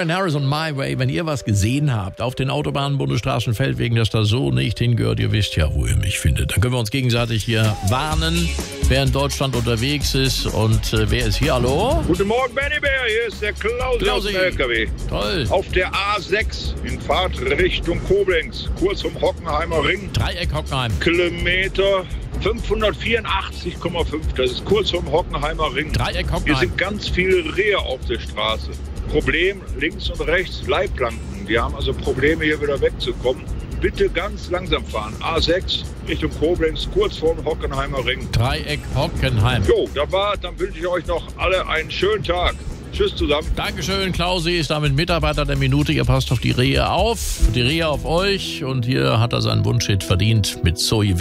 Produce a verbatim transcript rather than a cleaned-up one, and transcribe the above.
Calvin Harris und My Way, wenn ihr was gesehen habt auf den Autobahnen, Bundesstraßen, Feldwegen, dass das so nicht hingehört, ihr wisst ja, wo ihr mich findet. Dann können wir uns gegenseitig hier warnen, wer in Deutschland unterwegs ist und äh, wer ist hier, hallo? Guten Morgen, Benny Bär, hier ist der Klausi aus dem L K W. Toll. Auf der A sechs in Fahrt Richtung Koblenz, kurz um Hockenheimer Ring. Dreieck Hockenheim. Kilometer fünfhundertvierundachtzig Komma fünf, das ist kurz um Hockenheimer Ring. Dreieck Hier Hockenheim. sind ganz viele Rehe auf der Straße. Problem, links und rechts Leitplanken. Die haben also Probleme, hier wieder wegzukommen. Bitte ganz langsam fahren. A sechs Richtung Koblenz, kurz vor dem Hockenheimer Ring. Dreieck Hockenheim. Jo, das war, dann wünsche ich euch noch alle einen schönen Tag. Tschüss zusammen. Dankeschön, Klausi ist damit Mitarbeiter der Minute. Ihr passt auf die Rehe auf, die Rehe auf euch. Und hier hat er seinen Wunschhit verdient mit Zoe